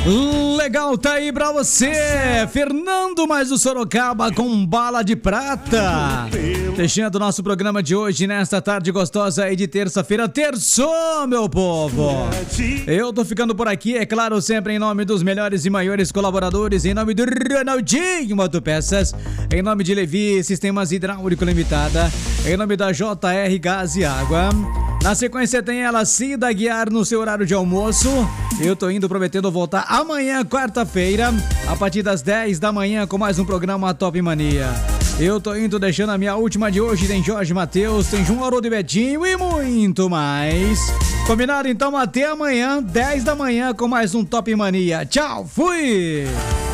Legal, tá aí pra você, Fernando mais do Sorocaba com Bala de Prata. Fechando o nosso programa de hoje, nesta tarde gostosa aí de terça-feira. Terçou, meu povo. Eu tô ficando por aqui, é claro, sempre em nome dos melhores e maiores colaboradores, em nome do Ronaldinho Motopeças, em nome de Levi Sistemas Hidráulico Limitada, em nome da JR Gás e Água. Na sequência tem ela, Cida Guiar, no seu horário de almoço. Eu tô indo prometendo voltar amanhã, quarta-feira, a partir das 10 da manhã, com mais um programa Top Mania. Eu tô indo deixando a minha última de hoje. Tem Jorge Mateus, tem João Haroldo e Betinho e muito mais. Combinado? Então até amanhã, 10 da manhã, com mais um Top Mania. Tchau, fui!